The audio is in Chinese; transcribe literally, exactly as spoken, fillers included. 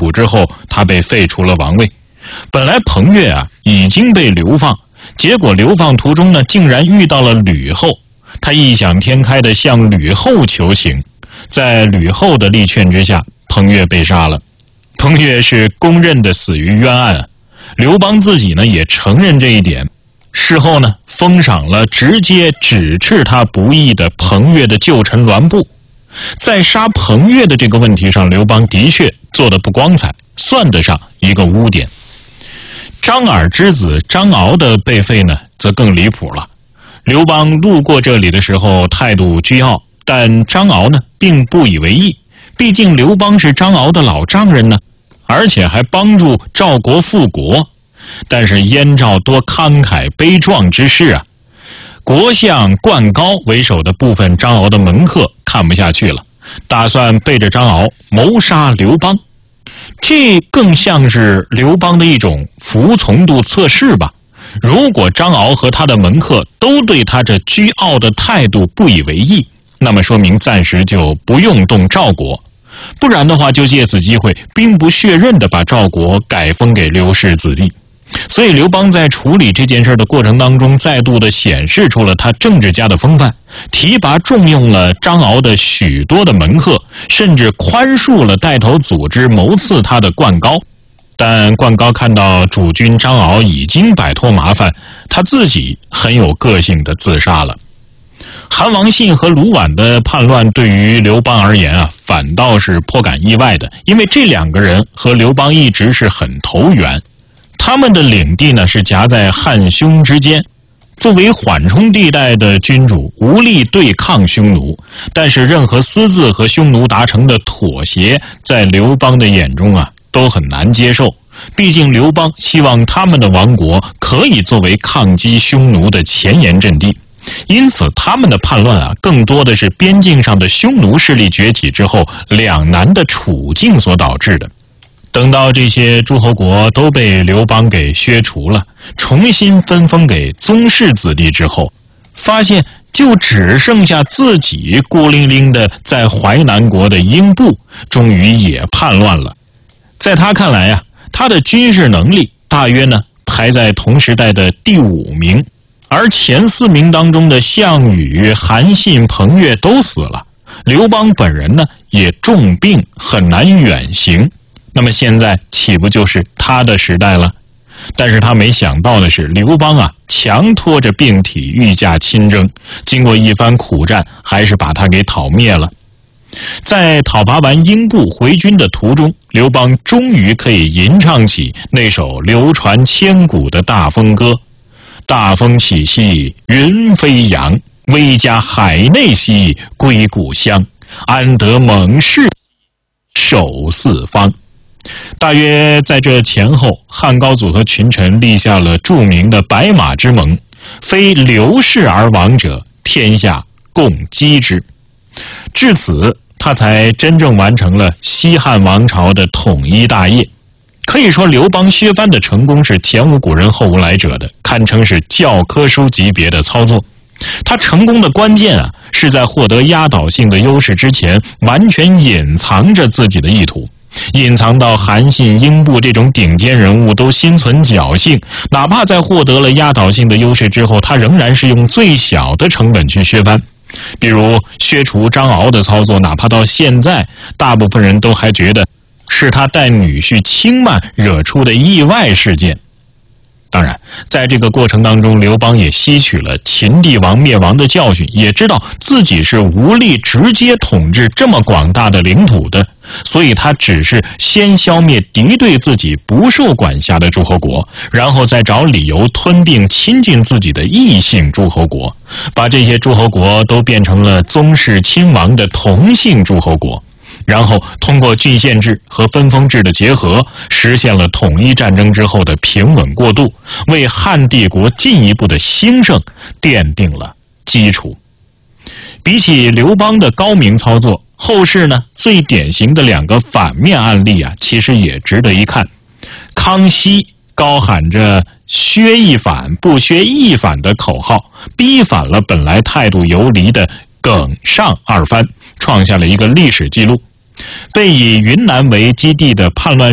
捕之后，他被废除了王位。本来彭越啊已经被流放，结果流放途中呢，竟然遇到了吕后。他异想天开地向吕后求情，在吕后的力劝之下，彭越被杀了。彭越是公认的死于冤案啊，刘邦自己呢也承认这一点。事后呢，封赏了直接指斥他不义的彭越的旧臣栾布。在杀彭越的这个问题上，刘邦的确做得不光彩，算得上一个污点。张耳之子张敖的被废呢，则更离谱了。刘邦路过这里的时候态度倨傲，但张敖呢并不以为意，毕竟刘邦是张敖的老丈人呢，而且还帮助赵国复国。但是燕赵多慷慨悲壮之事啊，国相灌高为首的部分张敖的门客看不下去了，打算背着张敖谋杀刘邦。这更像是刘邦的一种服从度测试吧。如果张敖和他的门客都对他这倨傲的态度不以为意，那么说明暂时就不用动赵国，不然的话就借此机会兵不血刃地把赵国改封给刘氏子弟。所以刘邦在处理这件事的过程当中，再度的显示出了他政治家的风范，提拔重用了张敖的许多的门客，甚至宽恕了带头组织谋刺他的灌高。但灌高看到主君张敖已经摆脱麻烦，他自己很有个性的自杀了。韩王信和卢绾的叛乱对于刘邦而言啊，反倒是颇感意外的，因为这两个人和刘邦一直是很投缘。他们的领地呢是夹在汉匈之间，作为缓冲地带的君主无力对抗匈奴，但是任何私自和匈奴达成的妥协，在刘邦的眼中啊都很难接受。毕竟刘邦希望他们的王国可以作为抗击匈奴的前沿阵地，因此他们的叛乱啊，更多的是边境上的匈奴势力崛起之后两难的处境所导致的。等到这些诸侯国都被刘邦给削除了，重新分封给宗室子弟之后，发现就只剩下自己孤零零的在淮南国的英布，终于也叛乱了。在他看来啊，他的军事能力大约呢排在同时代的第五名，而前四名当中的项羽、韩信、彭越都死了，刘邦本人呢也重病，很难远行。那么现在岂不就是他的时代了？但是他没想到的是，刘邦啊强拖着病体御驾亲征，经过一番苦战，还是把他给讨灭了。在讨伐完英布回军的途中，刘邦终于可以吟唱起那首流传千古的大风歌：大风起兮云飞扬，威加海内兮归故乡，安得猛士守四方。大约在这前后，汉高祖和群臣立下了著名的白马之盟，非刘氏而亡者，天下共击之。至此，他才真正完成了西汉王朝的统一大业。可以说，刘邦削藩的成功是前无古人后无来者的，堪称是教科书级别的操作。他成功的关键啊，是在获得压倒性的优势之前，完全隐藏着自己的意图。隐藏到韩信、英布这种顶尖人物都心存侥幸，哪怕在获得了压倒性的优势之后，他仍然是用最小的成本去削藩。比如削除张敖的操作，哪怕到现在，大部分人都还觉得是他带女婿轻慢惹出的意外事件。当然，在这个过程当中，刘邦也吸取了秦帝王灭亡的教训，也知道自己是无力直接统治这么广大的领土的，所以他只是先消灭敌对自己不受管辖的诸侯国，然后再找理由吞并亲近自己的异姓诸侯国，把这些诸侯国都变成了宗室亲王的同姓诸侯国。然后通过郡县制和分封制的结合，实现了统一战争之后的平稳过渡，为汉帝国进一步的兴盛奠定了基础。比起刘邦的高明操作，后世呢最典型的两个反面案例啊，其实也值得一看。康熙高喊着削一反不削一反的口号，逼反了本来态度游离的耿尚二藩，创下了一个历史记录。被以云南为基地的叛乱